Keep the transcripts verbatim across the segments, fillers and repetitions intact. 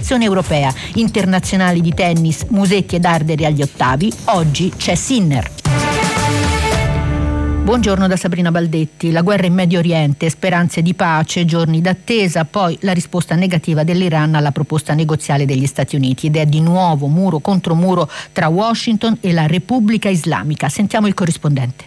competizione europea. Internazionali di tennis, Musetti ed Arderi agli ottavi. Oggi c'è Sinner. Buongiorno da Sabrina Baldetti. La guerra in Medio Oriente, speranze di pace, giorni d'attesa, poi la risposta negativa dell'Iran alla proposta negoziale degli Stati Uniti ed è di nuovo muro contro muro tra Washington e la Repubblica Islamica. Sentiamo il corrispondente.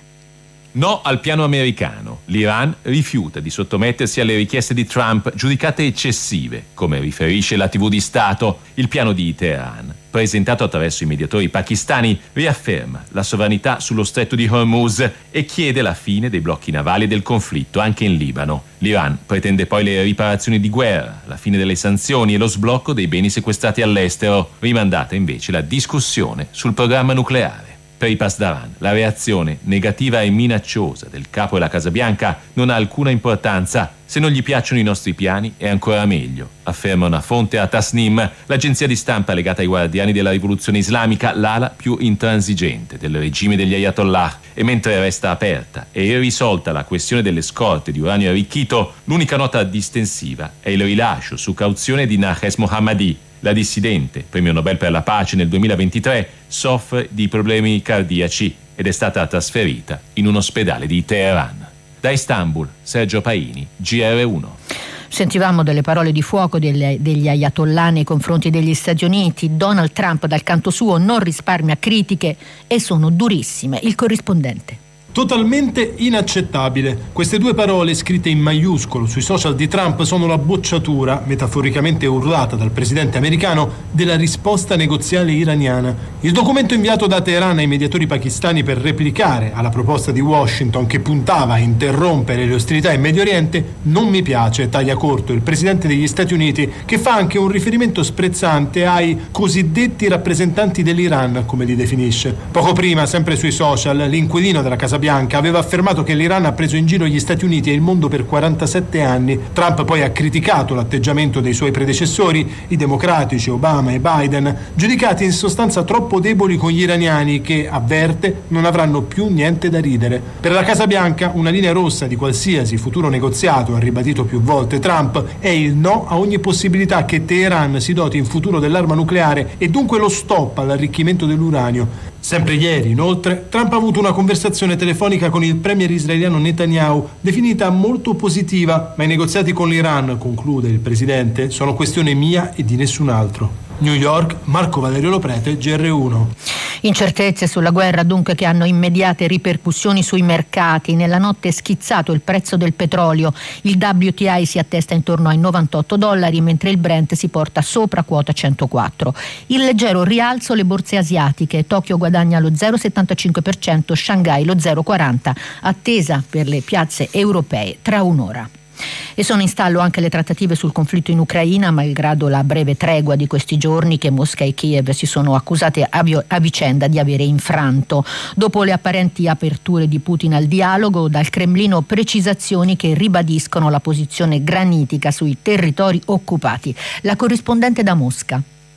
No al piano americano. L'Iran rifiuta di sottomettersi alle richieste di Trump, giudicate eccessive, come riferisce la tivù di Stato. Il piano di Teheran, presentato attraverso i mediatori pakistani, riafferma la sovranità sullo stretto di Hormuz e chiede la fine dei blocchi navali e del conflitto anche in Libano. L'Iran pretende poi le riparazioni di guerra, la fine delle sanzioni e lo sblocco dei beni sequestrati all'estero, rimandata invece la discussione sul programma nucleare. Per i Pasdaran, la reazione negativa e minacciosa del capo della Casa Bianca non ha alcuna importanza. Se non gli piacciono i nostri piani è ancora meglio, afferma una fonte a Tasnim, l'agenzia di stampa legata ai guardiani della rivoluzione islamica, l'ala più intransigente del regime degli Ayatollah. E mentre resta aperta e irrisolta la questione delle scorte di uranio arricchito, l'unica nota distensiva è il rilascio su cauzione di Nahes Mohammadi. La dissidente, premio Nobel per la pace nel duemilaventitré, soffre di problemi cardiaci ed è stata trasferita in un ospedale di Teheran. Da Istanbul, Sergio Paini, G R uno. Sentivamo delle parole di fuoco delle, degli ayatollah nei confronti degli Stati Uniti. Donald Trump dal canto suo non risparmia critiche e sono durissime. Il corrispondente. Totalmente inaccettabile. Queste due parole scritte in maiuscolo sui social di Trump sono la bocciatura, metaforicamente urlata dal presidente americano, della risposta negoziale iraniana. Il documento inviato da Teheran ai mediatori pakistani per replicare alla proposta di Washington che puntava a interrompere le ostilità in Medio Oriente non mi piace, taglia corto il presidente degli Stati Uniti, che fa anche un riferimento sprezzante ai cosiddetti rappresentanti dell'Iran, come li definisce. Poco prima, sempre sui social, l'inquilino della Casa Bianca aveva affermato che l'Iran ha preso in giro gli Stati Uniti e il mondo per quarantasette anni. Trump poi ha criticato l'atteggiamento dei suoi predecessori, i democratici Obama e Biden, giudicati in sostanza troppo deboli con gli iraniani che, avverte, non avranno più niente da ridere. Per la Casa Bianca una linea rossa di qualsiasi futuro negoziato, ha ribadito più volte Trump, è il no a ogni possibilità che Teheran si doti in futuro dell'arma nucleare e dunque lo stop all'arricchimento dell'uranio. Sempre ieri, inoltre, Trump ha avuto una conversazione telefonica con il premier israeliano Netanyahu, definita molto positiva, ma i negoziati con l'Iran, conclude il presidente, sono questione mia e di nessun altro. New York, Marco Valerio Loprete, G R uno. Incertezze sulla guerra dunque che hanno immediate ripercussioni sui mercati. Nella notte è schizzato il prezzo del petrolio. Il W T I si attesta intorno ai novantotto dollari, mentre il Brent si porta sopra quota centoquattro. Il leggero rialzo le borse asiatiche. Tokyo guadagna lo zero virgola settantacinque per cento, Shanghai lo zero virgola quaranta per cento. Attesa per le piazze europee tra un'ora. E sono in stallo anche le trattative sul conflitto in Ucraina, malgrado la breve tregua di questi giorni che Mosca e Kiev si sono accusate a, vi- a vicenda di avere infranto. Dopo le apparenti aperture di Putin al dialogo, dal Cremlino precisazioni che ribadiscono la posizione granitica sui territori occupati. La corrispondente da Mosca.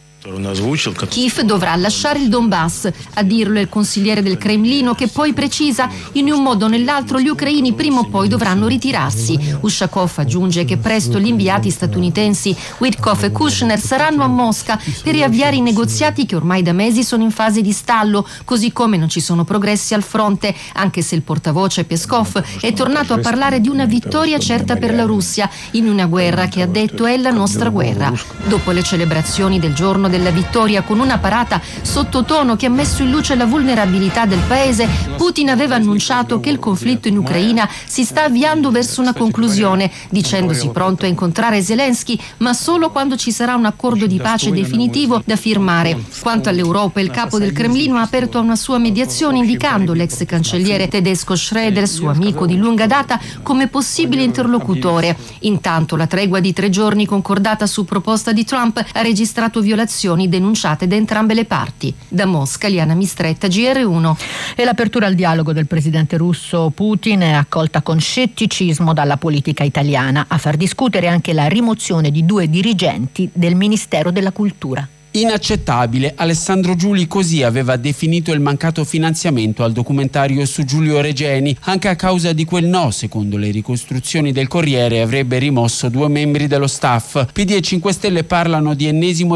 Kiev dovrà lasciare il Donbass, a dirlo il consigliere del Cremlino, che poi precisa in un modo o nell'altro gli ucraini prima o poi dovranno ritirarsi. Ushakov aggiunge che presto gli inviati statunitensi Witkoff e Kushner saranno a Mosca per riavviare i negoziati che ormai da mesi sono in fase di stallo, così come non ci sono progressi al fronte, anche se il portavoce Peskov è tornato a parlare di una vittoria certa per la Russia in una guerra che ha detto è la nostra guerra. Dopo le celebrazioni del giorno della vittoria con una parata sottotono che ha messo in luce la vulnerabilità del paese, Putin aveva annunciato che il conflitto in Ucraina si sta avviando verso una conclusione, dicendosi pronto a incontrare Zelensky, ma solo quando ci sarà un accordo di pace definitivo da firmare. Quanto all'Europa, il capo del Cremlino ha aperto a una sua mediazione indicando l'ex cancelliere tedesco Schröder, suo amico di lunga data, come possibile interlocutore. Intanto la tregua di tre giorni concordata su proposta di Trump ha registrato violazioni denunciate da entrambe le parti. Da Mosca, Liana Mistretta, G R uno. E l'apertura al dialogo del presidente russo Putin è accolta con scetticismo dalla politica italiana, a far discutere anche la rimozione di due dirigenti del Ministero della Cultura. Inaccettabile, Alessandro Giuli così aveva definito il mancato finanziamento al documentario su Giulio Regeni. Anche a causa di quel no, secondo le ricostruzioni del Corriere, avrebbe rimosso due membri dello staff. P D e cinque Stelle parlano di ennesimo